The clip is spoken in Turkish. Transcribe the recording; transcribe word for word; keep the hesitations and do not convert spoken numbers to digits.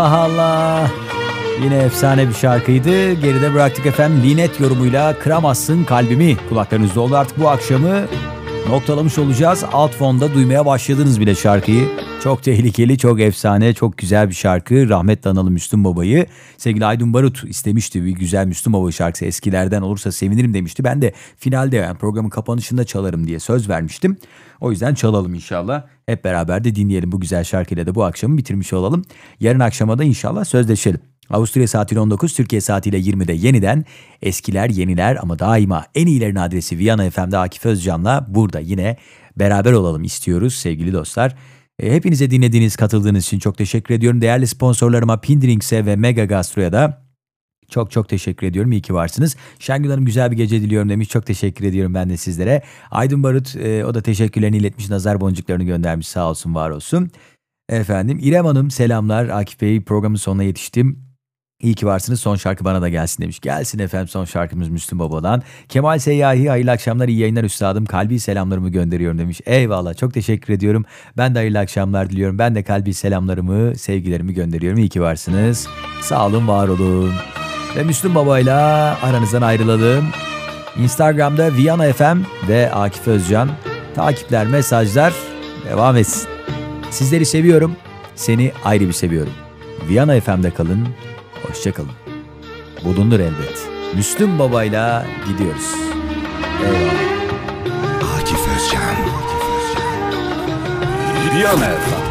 Allah. Yine efsane bir şarkıydı. Geride bıraktık efendim. Linet yorumuyla Kıramazsın Kalbimi kulaklarınızda oldu. Artık bu akşamı noktalamış olacağız. Alt fonda duymaya başladınız bile şarkıyı. Çok tehlikeli, çok efsane, çok güzel bir şarkı. Rahmetle analım Müslüm Baba'yı. Sevgili Aydın Barut istemişti bir güzel Müslüm Baba şarkısı. Eskilerden olursa sevinirim demişti. Ben de finalde, yani programın kapanışında çalarım diye söz vermiştim. O yüzden çalalım inşallah. Hep beraber de dinleyelim bu güzel şarkıyla da bu akşamı bitirmiş olalım. Yarın akşama da inşallah sözleşelim. Avusturya saatiyle on dokuz, Türkiye saatiyle yirmide yeniden eskiler yeniler ama daima en iyilerin adresi Viyana F M'de Akif Özcan'la burada yine beraber olalım istiyoruz sevgili dostlar. Hepinize dinlediğiniz, katıldığınız için çok teşekkür ediyorum. Değerli sponsorlarıma Pindrings'e ve Mega Gastro'ya da çok çok teşekkür ediyorum. İyi ki varsınız. Şengül Hanım güzel bir gece diliyorum demiş. Çok teşekkür ediyorum ben de sizlere. Aydın Barut e, o da teşekkürlerini iletmiş. Nazar boncuklarını göndermiş. Sağ olsun, var olsun. Efendim İrem Hanım selamlar. Akif Bey, programın sonuna yetiştim. İyi ki varsınız. Son şarkı bana da gelsin demiş. Gelsin efendim, son şarkımız Müslüm Baba'dan. Kemal Seyyahi hayırlı akşamlar, iyi yayınlar üstadım. Kalbi selamlarımı gönderiyorum demiş. Eyvallah, çok teşekkür ediyorum. Ben de hayırlı akşamlar diliyorum. Ben de kalbi selamlarımı, sevgilerimi gönderiyorum. İyi ki varsınız. Sağ olun, var olun. Ve Müslüm Baba'yla aranızdan ayrılalım. Instagram'da Viyana F M ve Akif Özcan. Takipler, mesajlar devam etsin. Sizleri seviyorum. Seni ayrı bir seviyorum. Viyana F M'de kalın. Hoşçakalın. Bulunur elbet. Müslüm Baba'yla gidiyoruz. Eyvallah. Akif Özcan. Viyana F M.